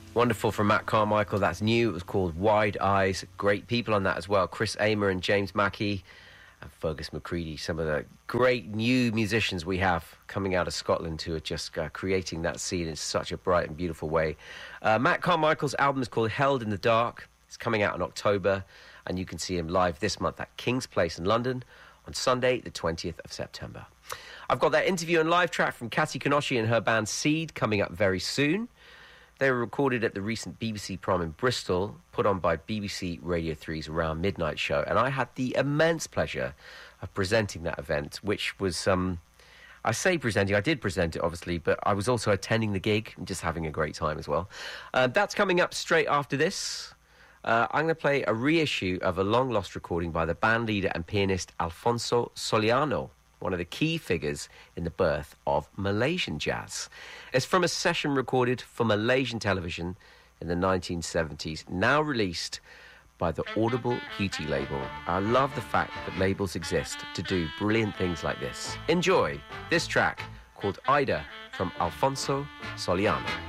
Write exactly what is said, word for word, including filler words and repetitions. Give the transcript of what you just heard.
Wonderful from Matt Carmichael. That's new. It was called Wide Eyes. Great people on that as well. Chris Amer and James Mackey and Fergus McCready. Some of the great new musicians we have coming out of Scotland who are just uh, creating that scene in such a bright and beautiful way. Uh, Matt Carmichael's album is called Held in the Dark. It's coming out in October, and you can see him live this month at King's Place in London on Sunday, the twentieth of September. I've got that interview and live track from Kathy Kenoshi and her band Seed coming up very soon. They were recorded at the recent B B C prom in Bristol, put on by B B C Radio three's Around Midnight show, and I had the immense pleasure of presenting that event, which was, um, I say presenting, I did present it obviously, but I was also attending the gig and just having a great time as well. Uh, that's coming up straight after this. Uh, I'm going to play a reissue of a long-lost recording by the band leader and pianist Alfonso Soliano, one of the key figures in the birth of Malaysian jazz. It's from a session recorded for Malaysian television in the nineteen seventies, now released by the Audible Beauty label. I love the fact that labels exist to do brilliant things like this. Enjoy this track called Ida from Alfonso Soliano.